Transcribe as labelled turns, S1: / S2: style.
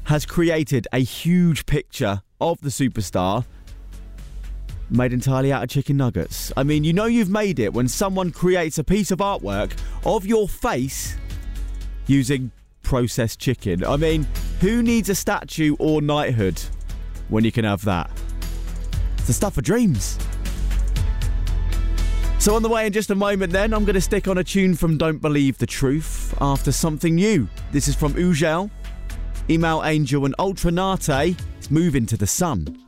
S1: has created a huge picture of the superstar made entirely out of chicken nuggets. I mean, you know you've made it when someone creates a piece of artwork of your face using processed chicken. I mean, who needs a statue or knighthood when you can have that? It's the stuff of dreams. So on the way in just a moment then, I'm going to stick on a tune from Don't Believe the Truth after something new. This is from Ugel, Email Angel and Ultranate. It's Moving to the Sun.